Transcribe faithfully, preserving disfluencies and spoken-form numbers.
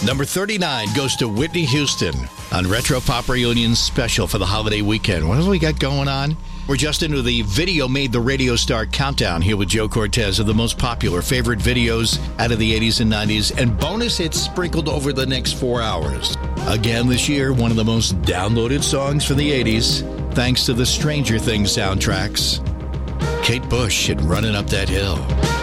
Number thirty-nine goes to Whitney Houston on Retro Pop Reunion Special for the holiday weekend. What have we got going on? We're just into the Video Made the Radio Star countdown here with Joe Cortez of the most popular favorite videos out of the eighties and nineties and bonus hits sprinkled over the next four hours. Again this year, one of the most downloaded songs from the eighties, thanks to the Stranger Things soundtracks. Kate Bush and Running Up That Hill.